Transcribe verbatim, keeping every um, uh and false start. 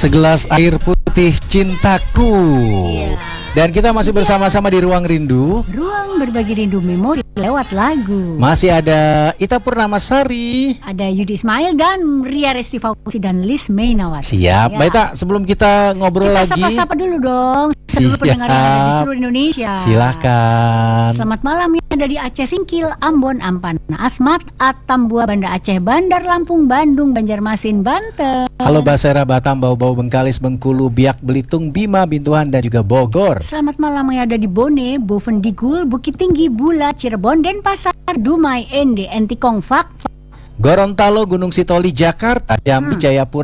Segelas air putih cintaku. Iya. Dan kita masih bersama-sama di Ruang Rindu. Ruang berbagi rindu memori lewat lagu. Masih ada Ita Purnamasari. Ada Yudi Ismail dan Ria Resti Fauzi dan Liz Mainawati. Siap. Ya. Baik, Tak, sebelum kita ngobrol kita lagi, sapa-sapa dulu dong seluruh pendengar yang ada di seluruh Indonesia. Silahkan. Selamat malam ya dari Aceh Singkil, Ambon, Ampana, Asmat, Atambua, Banda Aceh, Bandar Lampung, Bandung, Banjarmasin, Banten. Halo Basera, Batam, Bau-Bau, Bengkalis, Bengkulu, Biak, Belitung, Bima, Bintuan, dan juga Bogor. Selamat malam yang ada di Bone, Bovendigul, Bukit Tinggi, Bula, Cirebon, Denpasar, Dumai, Ende, Entikong, Fak, Gorontalo, Gunung Sitoli, Jakarta, Jambi, Hmm. Jayapura,